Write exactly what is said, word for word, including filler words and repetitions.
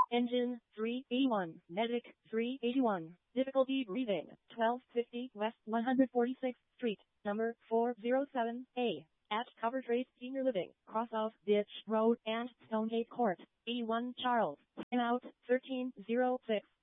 Engine three eighty-one. Medic three eighty-one. Difficulty breathing. twelve fifty West one hundred forty-sixth Street, number four oh seven A. At Covertrace Senior Living, cross of Ditch Road and Stonegate Court. eighty-one Charles. Time out thirteen oh six.